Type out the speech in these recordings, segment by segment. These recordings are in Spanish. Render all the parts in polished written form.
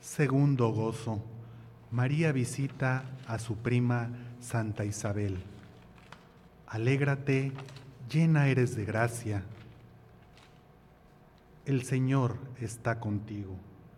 Segundo gozo. María visita a su prima Santa Isabel. Alégrate, llena eres de gracia. El Señor está contigo.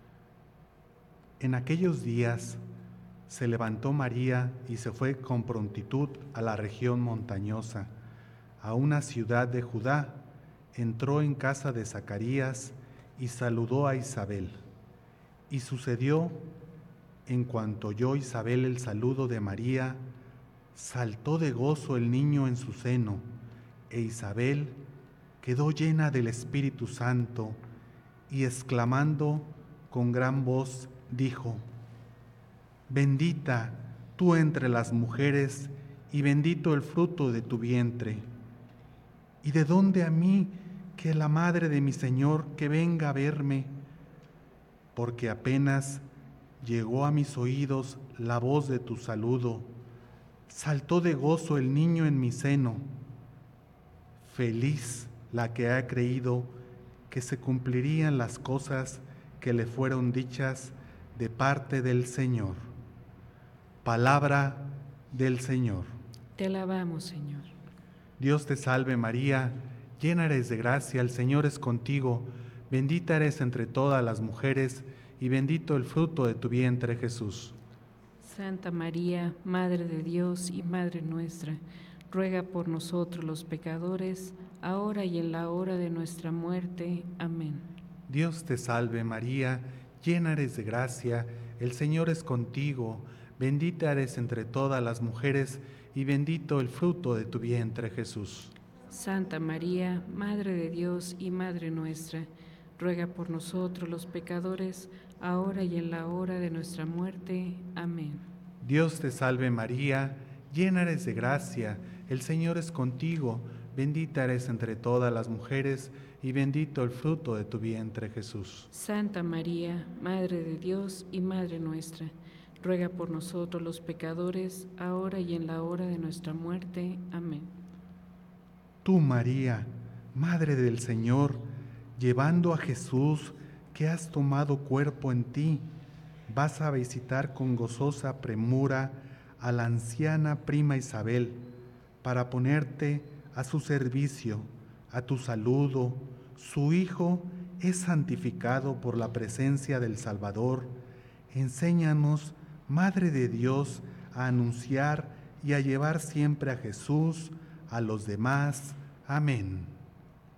En aquellos días se levantó María y se fue con prontitud a la región montañosa, a una ciudad de Judá. Entró en casa de Zacarías y saludó a Isabel. Y sucedió, en cuanto oyó Isabel el saludo de María, saltó de gozo el niño en su seno, e Isabel quedó llena del Espíritu Santo, y exclamando con gran voz, dijo: Bendita tú entre las mujeres, y bendito el fruto de tu vientre. ¿Y de dónde a mí que la madre de mi Señor que venga a verme? Porque apenas llegó a mis oídos la voz de tu saludo, saltó de gozo el niño en mi seno. Feliz la que ha creído que se cumplirían las cosas que le fueron dichas de parte del Señor. Palabra del Señor. Te alabamos, Señor. Dios te salve María, llena eres de gracia, el Señor es contigo, bendita eres entre todas las mujeres, y bendito el fruto de tu vientre, Jesús. Santa María, Madre de Dios y Madre nuestra, ruega por nosotros los pecadores, ahora y en la hora de nuestra muerte. Amén. Dios te salve María, llena eres de gracia, el Señor es contigo, bendita eres entre todas las mujeres, y bendito el fruto de tu vientre, Jesús. Santa María, Madre de Dios y Madre nuestra, ruega por nosotros los pecadores, ahora y en la hora de nuestra muerte. Amén. Dios te salve María, llena eres de gracia, el Señor es contigo, bendita eres entre todas las mujeres, y bendito el fruto de tu vientre, Jesús. Santa María, Madre de Dios y Madre nuestra, ruega por nosotros los pecadores, ahora y en la hora de nuestra muerte. Amén. Tú, María, Madre del Señor, llevando a Jesús que has tomado cuerpo en ti, vas a visitar con gozosa premura a la anciana prima Isabel, para ponerte a su servicio, a tu saludo. Su Hijo es santificado por la presencia del Salvador. Enséñanos, Madre de Dios, a anunciar y a llevar siempre a Jesús a los demás. Amén.